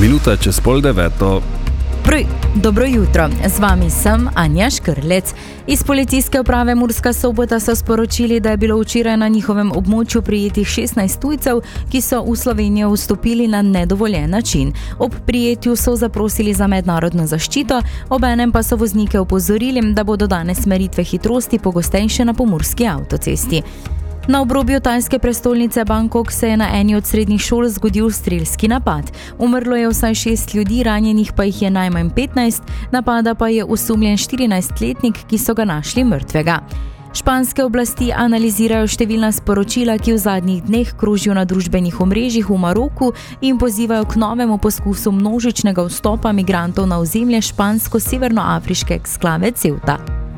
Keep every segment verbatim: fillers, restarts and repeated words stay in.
minuta čez pol deveto. Prvi, dobro jutro, z vami sem Anja Škrlec. Iz policijske uprave Murska Sobota so sporočili, da je bilo včeraj na njihovem območju prijetih šestnajst tujcev, ki so v Slovenijo vstopili na nedovoljen način. Ob prijetju so zaprosili za mednarodno zaščito, obenem pa so voznike opozorili, da bodo danes meritve hitrosti pogostejše na pomurski avtocesti. Na obrobju tajske prestolnice Bangkok se je na eni od srednjih šol zgodil strelski napad. Umrlo je vsaj šest ljudi, ranjenih pa jih je najmanj petnajst, napada pa je osumljen štirinajstletnik, ki so ga našli mrtvega. Španske oblasti analizirajo številna sporočila, ki v zadnjih dneh krožijo na družbenih omrežjih v Maroku in pozivajo k novemu poskusu množičnega vstopa migrantov na ozemlje špansko-severnoafriške eksklave Ceuta.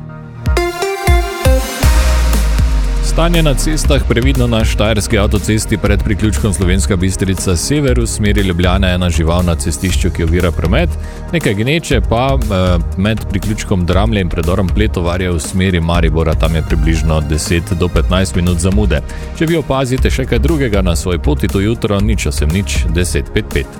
Stanje na cestah, previdno na štajerski avtocesti pred priključkom Slovenska Bistrica sever v smeri Ljubljane ena žival na cestišču, ki ovira promet, nekaj gneče pa med priključkom Dramlje in predorom Pletovarja v smeri Maribora, tam je približno deset do petnajst minut zamude. Če vi opazite še kaj drugega na svoj poti to jutro, nič osem nič deset pet pet.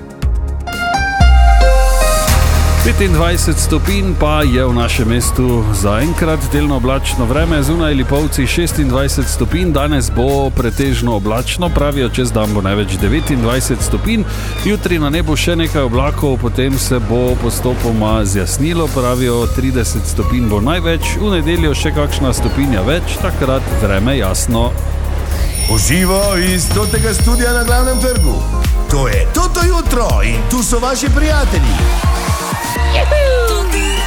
petindvajset stopinj pa je v našem mestu zaenkrat, delno oblačno vreme, zunaj Lipovci šestindvajset stopinj, danes bo pretežno oblačno, pravijo čez dan bo največ devetindvajset stopinj, jutri na nebu še nekaj oblakov, potem se bo postopoma zjasnilo, pravijo trideset stopinj bo največ, v nedeljo še kakšna stopinja več, takrat vreme jasno. Uživo iz totega studia na Glavnem trgu. To je Toto jutro in tu so vaši prijatelji.